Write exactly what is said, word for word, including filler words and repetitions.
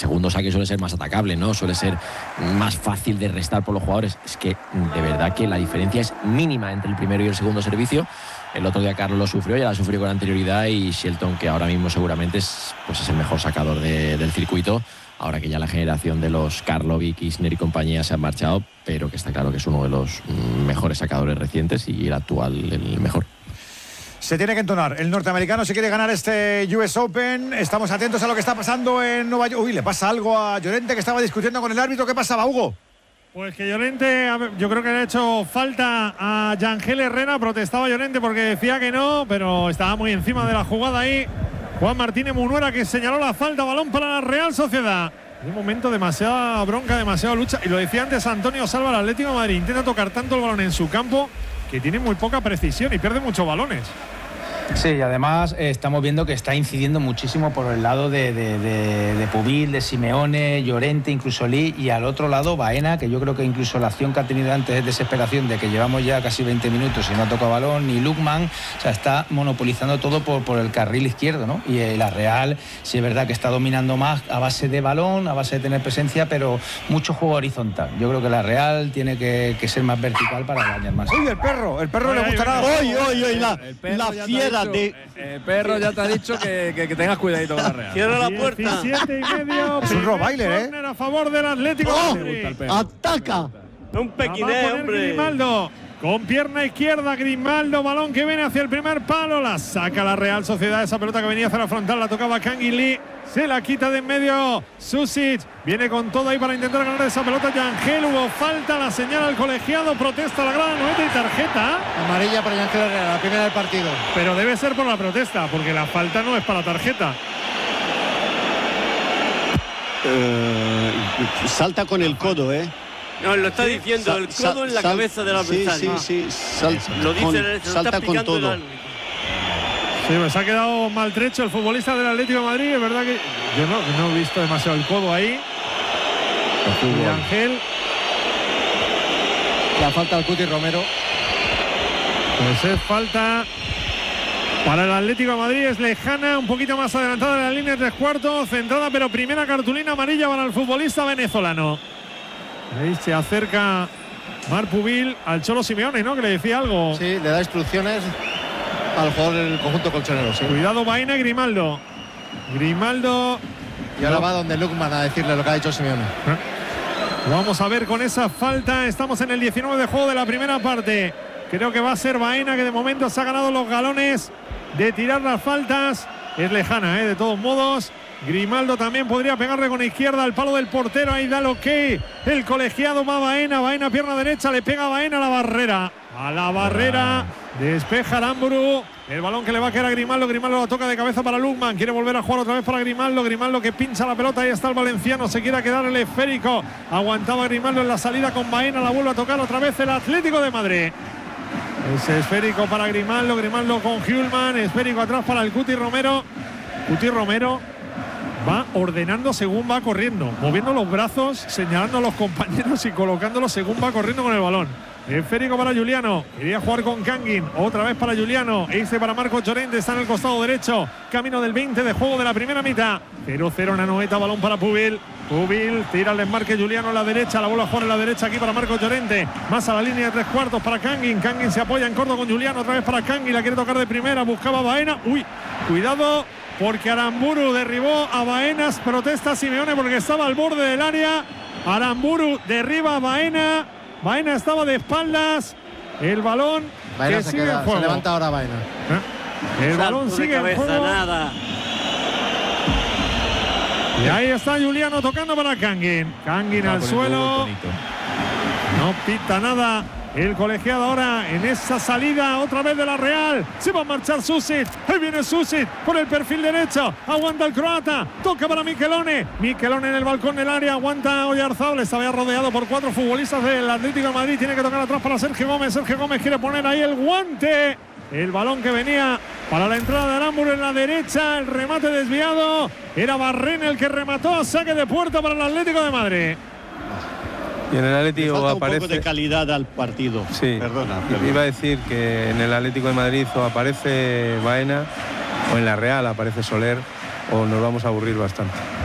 segundo saque suele ser más atacable, ¿no? Suele ser más fácil de restar por los jugadores. Es que de verdad que la diferencia es mínima entre el primero y el segundo servicio. El otro día Carlos lo sufrió, ya la sufrió con anterioridad, y Shelton, que ahora mismo seguramente es, pues es el mejor sacador de, del circuito, ahora que ya la generación de los Karlovic, Isner y compañía se han marchado, pero que está claro que es uno de los mejores sacadores recientes y el actual el mejor. Se tiene que entonar. El norteamericano se quiere ganar este U S Open. Estamos atentos a lo que está pasando en Nueva York. Uy, le pasa algo a Llorente, que estaba discutiendo con el árbitro. ¿Qué pasaba, Hugo? Pues que Llorente, yo creo que le ha hecho falta a Yangel Herrera. Protestaba Llorente porque decía que no, pero estaba muy encima de la jugada ahí Juan Martínez Munuera, que señaló la falta. Balón para la Real Sociedad. En un momento demasiada bronca, demasiada lucha. Y lo decía antes Antonio Salva, el Atlético de Madrid intenta tocar tanto el balón en su campo que tiene muy poca precisión y pierde muchos balones. Sí, y además eh, estamos viendo que está incidiendo muchísimo por el lado de, de, de, de Pubil, de Simeone, Llorente, incluso Lee, y al otro lado Baena, que yo creo que incluso la acción que ha tenido antes es desesperación de que llevamos ya casi veinte minutos y no ha tocado balón, ni Lukman, o sea, está monopolizando todo por, por el carril izquierdo, ¿no? Y eh, la Real, sí es verdad que está dominando más a base de balón, a base de tener presencia, pero mucho juego horizontal. Yo creo que la Real tiene que, que ser más vertical para dañar más. Uy, el perro, el perro oye, le gustará. Oye, oye, oye, la, la fiera. De... El perro ya te ha dicho que, que, que tengas cuidadito con la Real. Cierra la puerta. diecisiete y medio. Es un Rottweiler, ¿eh? A favor del Atlético. ¡Oh! De Madrid. ¡Ataca! Un pequiné, hombre. Grimaldo. Con pierna izquierda, Grimaldo, balón que viene hacia el primer palo, la saca la Real Sociedad, esa pelota que venía hacia la frontal, la tocaba Kangin Lee, se la quita de en medio Susic, viene con todo ahí para intentar ganar esa pelota. Yangel, hubo falta, la señala el colegiado, protesta la grada, noventa y tarjeta. Amarilla para Yangel Herrera, la primera del partido. Pero debe ser por la protesta, porque la falta no es para tarjeta. Uh, salta con el codo, ¿eh? No, lo está diciendo, el codo en la cabeza del adversario. Sí, sí, sí. Sal, lo dice, con, se lo salta está con todo. Sí, pues ha quedado maltrecho el futbolista del Atlético de Madrid. Es verdad que yo no, no he visto demasiado el codo ahí. Y Ángel. La falta al Cuti Romero. Pues es falta para el Atlético de Madrid. Es lejana, un poquito más adelantada de la línea de tres cuartos. Centrada, pero primera cartulina amarilla para el futbolista venezolano. Ahí se acerca Marc Pubil al Cholo Simeone, ¿no? Que le decía algo. Sí, le da instrucciones al jugador del conjunto colchonero. Sí. Cuidado, Baena y Grimaldo. Grimaldo. Y ahora va donde Lukman a decirle lo que ha dicho Simeone. Vamos a ver con esa falta. Estamos en el diecinueve de juego de la primera parte. Creo que va a ser Baena, que de momento se ha ganado los galones de tirar las faltas. Es lejana, ¿eh? De todos modos. Grimaldo también podría pegarle con izquierda al palo del portero. Ahí da el ok. El colegiado va Baena. Baena, pierna derecha. Le pega a Baena a la barrera. A la barrera. Despeja Aramburu. El balón que le va a quedar a Grimaldo. Grimaldo lo toca de cabeza para Lukman. Quiere volver a jugar otra vez para Grimaldo. Grimaldo que pincha la pelota. Ahí está el valenciano. Se quiere quedar el esférico. Aguantaba Grimaldo en la salida con Baena. La vuelve a tocar otra vez el Atlético de Madrid. Ese esférico para Grimaldo. Grimaldo con Hjulman. Esférico atrás para el Cuti Romero. Cuti Romero va ordenando según va corriendo, moviendo los brazos, señalando a los compañeros y colocándolos según va corriendo con el balón. Esférico para Juliano, quería jugar con Kangin, otra vez para Juliano, este para Marcos Llorente, está en el costado derecho, camino del veinte de juego de la primera mitad. cero cero en la noveta, balón para Pubil. Pubil tira el desmarque, Juliano a la derecha, la vuelve a jugar en la derecha aquí para Marcos Llorente, más a la línea de tres cuartos para Kangin. Kangin se apoya en corto con Juliano, otra vez para Kangin, la quiere tocar de primera, buscaba Baena, uy, cuidado, porque Aramburu derribó a Baenas, protesta Simeone porque estaba al borde del área. Aramburu derriba a Baena, Baena estaba de espaldas, el balón Baena que se, sigue queda, en juego. se levanta ahora Baena. ¿Eh? El balón Salto sigue de cabeza, en juego. Nada. Y ahí está Juliano tocando para Kangin. Kangin al suelo. No pita nada. El colegiado ahora en esa salida otra vez de la Real. Se va a marchar Susic. Ahí viene Susic por el perfil derecho. Aguanta el croata. Toca para Michelone. Michelone en el balcón del área. Aguanta Oyarzabal. Estaba rodeado por cuatro futbolistas del Atlético de Madrid. Tiene que tocar atrás para Sergio Gómez. Sergio Gómez quiere poner ahí el guante. El balón que venía para la entrada de Aramburu en la derecha. El remate desviado. Era Barrena el que remató. Saque de puerta para el Atlético de Madrid. Y en el Atlético falta aparece un poco de calidad al partido. Sí, perdona, perdona. Iba a decir que en el Atlético de Madrid o aparece Baena o en la Real aparece Soler o nos vamos a aburrir bastante.